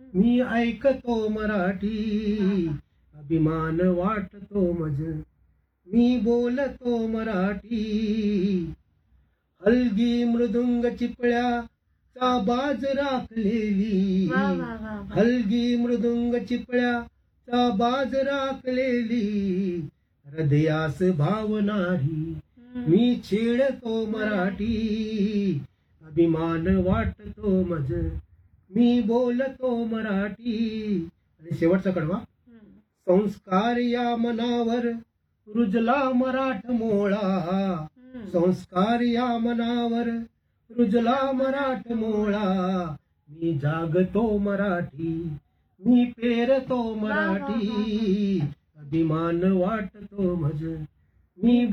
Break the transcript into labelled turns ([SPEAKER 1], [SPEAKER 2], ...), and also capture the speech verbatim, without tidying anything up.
[SPEAKER 1] मी ऐकतो मराठी, अभिमान वाटतो मज. मी बोलतो मराठी, हलगी मृदुंग चिपळ्याचा बाज राखलेली.
[SPEAKER 2] वा वा वा वा.
[SPEAKER 1] हलगी मृदुंग चिपळ्याचा बाज राखलेली, हृदयास भावणारी. मी छेडतो मराठी, अभिमान वाटतो मज. मी बोलतो मराठी. आणि शेवटचा कडवा. संस्कार या मनावर रुजला मराठमोळा. संस्कार या मनावर रुजला मराठमोळा. मी जागतो मराठी, मी पेरतो मराठी, अभिमान वाटतो मज. मी